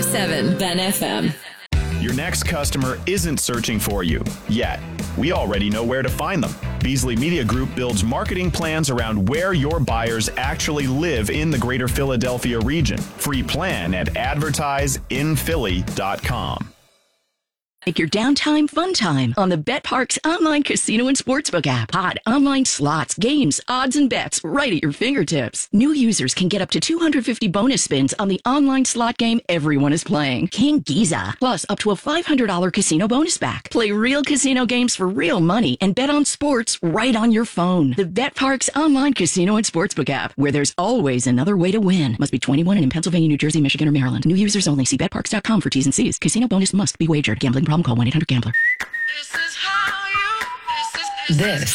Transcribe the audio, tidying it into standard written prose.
105.7 Ben FM. Your next customer isn't searching for you yet. We already know where to find them. Beasley Media Group builds marketing plans around where your buyers actually live in the greater Philadelphia region. Free plan at advertiseinphilly.com. Make your downtime fun time on the BetParx online casino and sportsbook app. Hot online slots, games, odds, and bets right at your fingertips. New users can get up to 250 bonus spins on the online slot game everyone is playing, King Giza, plus up to a $500 casino bonus back. Play real casino games for real money and bet on sports right on your phone. The BetParx online casino and sportsbook app, where there's always another way to win. Must be 21 and in Pennsylvania, New Jersey, Michigan, or Maryland. New users only. See BetParx.com for T's and C's. Casino bonus must be wagered. Gambling problem? Call 1-800-GAMBLER. This